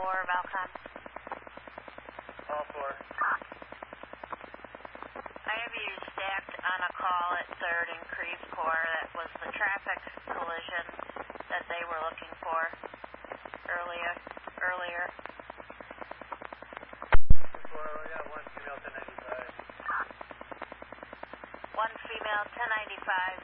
Valcon. All 4. I have you stacked on a call at 3rd and Creve Coeur. That was the traffic collision that they were looking for earlier. We got 1 female 1095. 1 female 1095.